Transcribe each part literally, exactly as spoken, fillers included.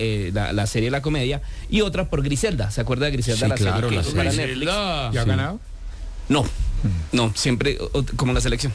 eh, la, la serie La Comedia, y otra por Griselda. ¿Se acuerda de Griselda? Sí, la claro, serie la que hizo para Netflix. ¿Ya ha Sí. ganado? No, no, siempre o- como la selección.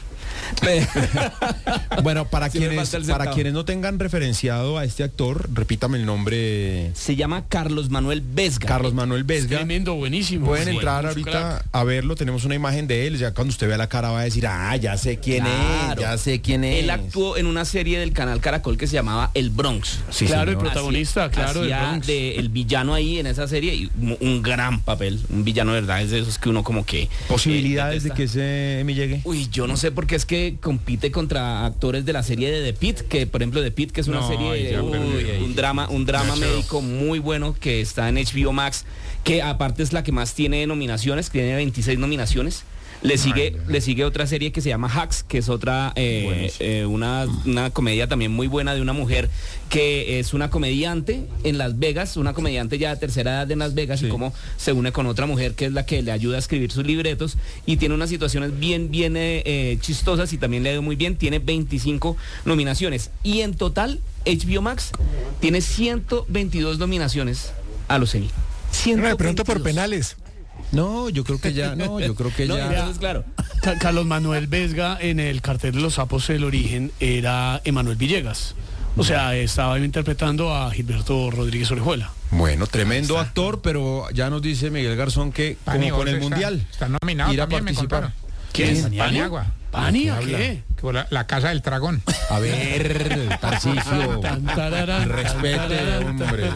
Bueno, para Sí me quienes falta el para centavo. quienes no tengan referenciado a este actor, repítame el nombre. Se llama Carlos Manuel Vesga. Carlos Manuel Vesga. Tremendo, buenísimo. Pueden Sí, entrar mucho ahorita crack. a verlo, tenemos una imagen de él, ya cuando usted vea la cara va a decir, ah, ya sé quién Claro. es, ya sé quién es. Él actuó en una serie del canal Caracol que se llamaba El Bronx. Sí, Claro, señor. el protagonista, Hacía- claro, del hacía Bronx. de el villano ahí en esa serie, y un, un gran papel, un villano de verdad, es de esos que uno como que... Posibilidades eh, de que ese Emmy llegue. Uy, yo no sé por qué es que compite contra actores de la serie de The Pitt, que por ejemplo The Pitt, que es una No, serie, ahí de- ya uy, perdí. un drama, un drama Ya, chao. médico muy bueno que está en H B O Max, que aparte es la que más tiene nominaciones, tiene veintiséis nominaciones. Le sigue, le sigue otra serie que se llama Hacks, que es otra, eh, Buenísimo. eh, una, una comedia también muy buena de una mujer que es una comediante en Las Vegas, una comediante ya de tercera edad en Las Vegas, Sí. y cómo se une con otra mujer que es la que le ayuda a escribir sus libretos, y tiene unas situaciones bien, bien eh, eh, chistosas, y también le ha ido muy bien. Tiene veinticinco nominaciones, y en total H B O Max tiene ciento veintidós nominaciones a los Emmy. No, de pronto por ciento veintidós. penales. No, yo creo que ya, no, yo creo que No, ya. entonces, claro. Ca- Carlos Manuel Vesga en el cartel de los sapos del origen era Emanuel Villegas. O sea, estaba interpretando a Gilberto Rodríguez Orejuela. Bueno, tremendo actor, pero ya nos dice Miguel Garzón que como Paniagua con el está- Mundial Está nominado ir a también, me participar. contaron. ¿Quién? Paniagua. ¿Pania ¿Qué qué? habla? Que fue La, la casa del dragón. A ver, Tarcisio, Tan, tararán, respete, tan, hombre.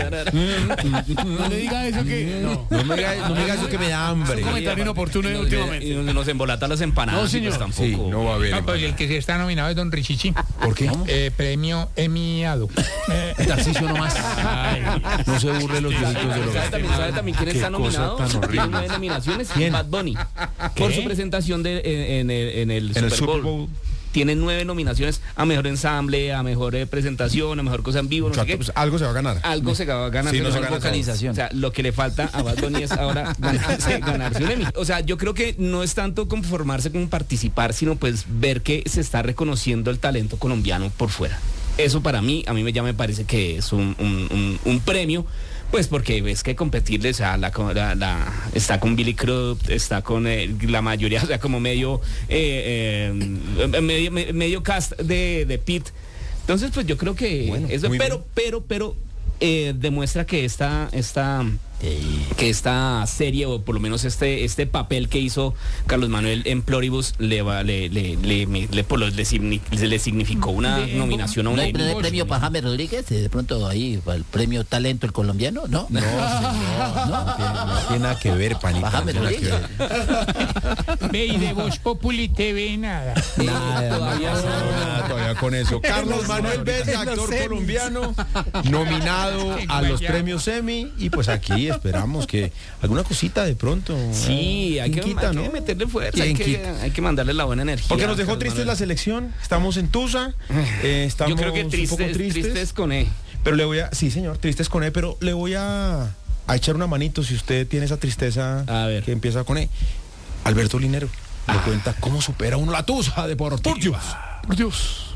No le diga eso que... No. No me diga, no me diga eso que me da hambre. Un comentario inoportuno Y nos- últimamente. y nos embolata las empanadas. No, y señor. pues tampoco. Sí, no va a haber. No, pues el que sí está nominado es Don Richichi. ¿Por qué? Eh, premio Emiado. Eh, Tarcisio nomás. Ay, No se burle los viejitos de los ¿Sabe también, sabe también quién Qué está cosa nominado? tan horrible. Tiene nueve nominaciones. ¿Quién? Bad Bunny. Por su presentación de, en, en el, en el En el Super Super Bowl. Bowl. Tiene nueve nominaciones a mejor ensamble, a mejor eh, presentación, a mejor cosa en vivo, no sé Muchacho, qué. pues algo se va a ganar. Algo se va a ganar. Sí, pero no se es gana vocalización. O sea, lo que le falta a Bad Bunny es ahora ganarse, ganarse un Emmy. O sea, yo creo que no es tanto conformarse con participar, sino pues ver que se está reconociendo el talento colombiano por fuera. Eso para mí, a mí ya me parece que es un, un, un, un premio. Pues porque ves que competirle, o sea, la, la, la- está con Billy Crudup, está con eh, la mayoría, o sea, como medio, eh, eh, medio, me- medio cast de, de Pitt. Entonces, pues yo creo que Bueno, eso, muy pero, bien. pero, pero, eh, demuestra que esta, esta, que esta serie, o por lo menos este, este papel que hizo Carlos Manuel en Pluribus, le va, le, le, le, le, le- por lo- le signi- le significó una De- nominación a ¿No una hay, no hay Emmy. premio para James Rodríguez? eh, De pronto ahí, para el premio Talento el colombiano, ¿no? No, señor, no, tiene, no tiene nada que ver, panita. no Bájame, tiene nada que Rodríguez. ver. Ve, y de Voz Populi T V nada. Nada, Todavía no, no. nada, todavía con eso. Carlos Manuel Vesga, actor colombiano, nominado a los premios Emmy, y pues aquí esperamos que alguna cosita de pronto. Sí, hay que, ¿Quién quita, hay que no? meterle fuerza, ¿Quién hay que, quita? hay que mandarle la buena energía. Porque nos dejó Carlos tristes Manuel. la selección. Estamos en Tusa. eh, estamos Yo creo que un tristes, poco tristes. tristes con E. Pero le voy a. Sí, señor, tristes con E, pero le voy a, a echar una manito si usted tiene esa tristeza A ver. que empieza con E. Alberto Linero le cuenta cómo supera uno la Tusa deportiva. por Dios, por Dios.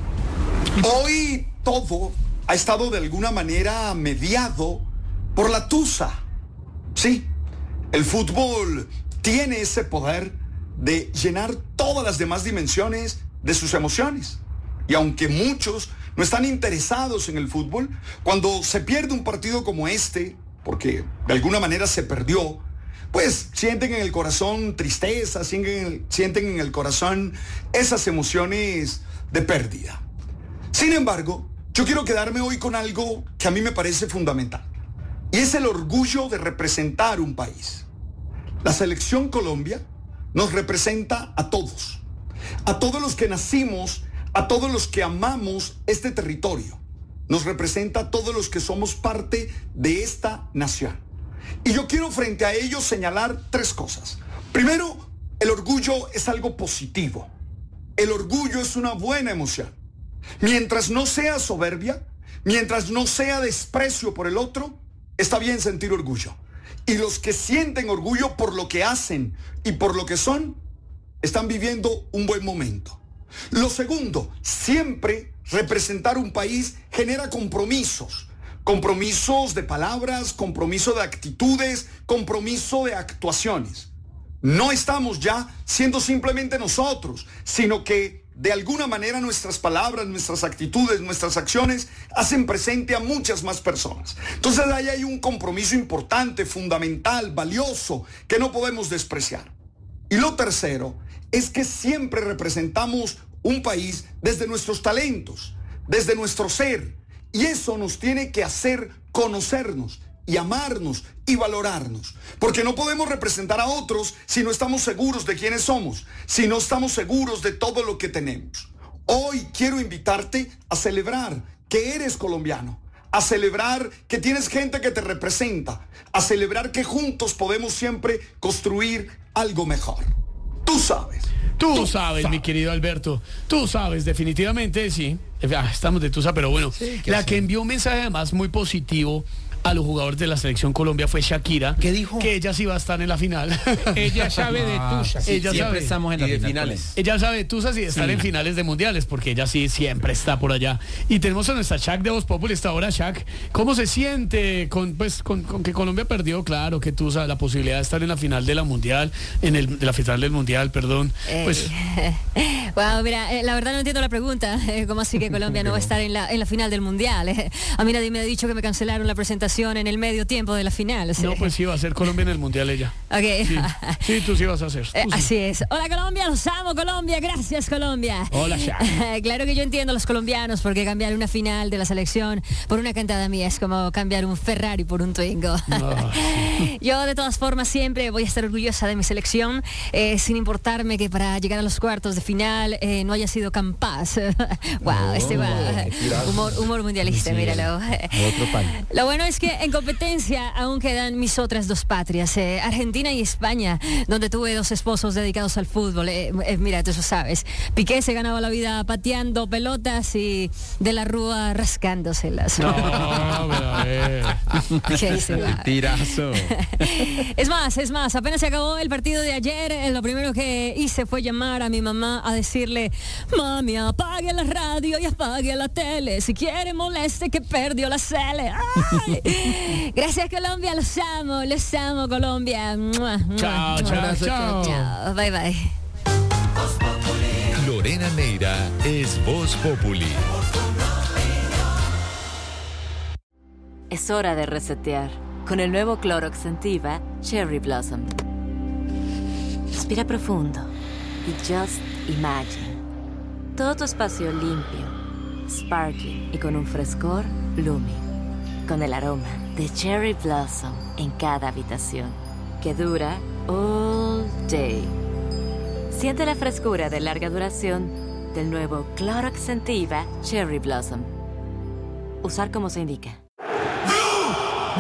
Hoy todo ha estado de alguna manera mediado por la tusa. Sí, el fútbol tiene ese poder de llenar todas las demás dimensiones de sus emociones. Y aunque muchos no están interesados en el fútbol, cuando se pierde un partido como este, porque de alguna manera se perdió, pues sienten en el corazón tristeza, sienten, sienten en el corazón esas emociones de pérdida. Sin embargo, yo quiero quedarme hoy con algo que a mí me parece fundamental, y es el orgullo de representar un país. La selección Colombia nos representa a todos, a todos los que nacimos, a todos los que amamos este territorio. Nos representa a todos los que somos parte de esta nación. Y yo quiero frente a ello señalar tres cosas. Primero, el orgullo es algo positivo. El orgullo es una buena emoción. Mientras no sea soberbia, mientras no sea desprecio por el otro, está bien sentir orgullo. Y los que sienten orgullo por lo que hacen y por lo que son, están viviendo un buen momento. Lo segundo, siempre representar un país genera compromisos. compromisos de palabras, compromiso de actitudes, compromiso de actuaciones. No estamos ya siendo simplemente nosotros, sino que de alguna manera nuestras palabras, nuestras actitudes, nuestras acciones hacen presente a muchas más personas. Entonces ahí hay un compromiso importante, fundamental, valioso, que no podemos despreciar. Y lo tercero es que siempre representamos un país desde nuestros talentos, desde nuestro ser. Y eso nos tiene que hacer conocernos y amarnos y valorarnos. Porque no podemos representar a otros si no estamos seguros de quiénes somos, si no estamos seguros de todo lo que tenemos. Hoy quiero invitarte a celebrar que eres colombiano, a celebrar que tienes gente que te representa, a celebrar que juntos podemos siempre construir algo mejor. Tú sabes. Tú, tú sabes, sabes, mi querido Alberto. Tú sabes, definitivamente, sí. Ah, estamos de tusa, pero bueno. Sí, la que envió un mensaje además muy positivo a los jugadores de la selección Colombia fue Shakira. ¿Qué dijo? Que ella sí va a estar en la final. Ella sabe de tusa. Sí, ella siempre sabe. Estamos en las final, finales. Ella sabe de tusas y de estar sí. en finales de mundiales, porque ella sí siempre está por allá. Y tenemos a nuestra Shaq de Voz Populi esta hora. Shaq, ¿cómo se siente con, pues, con, con que Colombia perdió? Claro, que tusa la posibilidad de estar en la final de la mundial, en el, de la final del mundial, perdón. Eh, pues, bueno, mira, eh, la verdad no entiendo la pregunta. Eh, ¿Cómo así que Colombia no va a estar en la, en la final del mundial? Eh, a mí nadie me ha dicho que me cancelaron la presentación en el medio tiempo de la final. No, pues sí va a ser Colombia en el mundial ella. Ok. Sí, sí tú sí vas a hacer. Eh, sí. Así es. Hola Colombia, los amo Colombia, gracias Colombia. Hola Shaq. Claro que yo entiendo a los colombianos porque cambiar una final de la selección por una cantada mía es como cambiar un Ferrari por un Twingo. Oh, sí. Yo de todas formas siempre voy a estar orgullosa de mi selección, eh, sin importarme que para llegar a los cuartos de final eh, no haya sido capaz. Wow, oh, este va. Humor, humor mundialista, sí, míralo. Otro pan. Lo bueno es que en competencia aún quedan mis otras dos patrias, eh, Argentina y España, donde tuve dos esposos dedicados al fútbol. Eh, eh, mira, tú eso sabes. Piqué se ganaba la vida pateando pelotas y De la Rúa rascándoselas. No, pero a ver. Okay, se va. Tirazo. Es más, es más, apenas se acabó el partido de ayer, eh, lo primero que hice fue llamar a mi mamá a decirle: mami, apague la radio y apague la tele, si quiere moleste que perdió la cele. ¡Ay! Gracias Colombia, los amo, los amo Colombia. Chao, chao, chao. Chao, bye bye. Lorena Neira es Voz Populi. Es hora de resetear con el nuevo Clorox Sentiva Cherry Blossom. Respira profundo y just imagine todo tu espacio limpio, sparkling y con un frescor blooming, con el aroma de Cherry Blossom en cada habitación, que dura all day. Siente la frescura de larga duración del nuevo Clorox Sentiva Cherry Blossom. Usar como se indica.